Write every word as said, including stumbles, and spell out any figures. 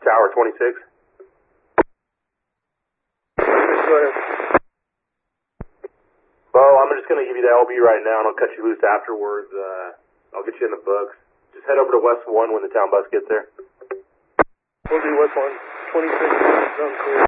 Tower twenty-six. Go ahead. Bo, I'm just going to give you the L B right now, and I'll cut you loose afterwards. Uh, I'll get you in the books. Just head over to West one when the town bus gets there. We'll do West one. twenty-six, zone clear.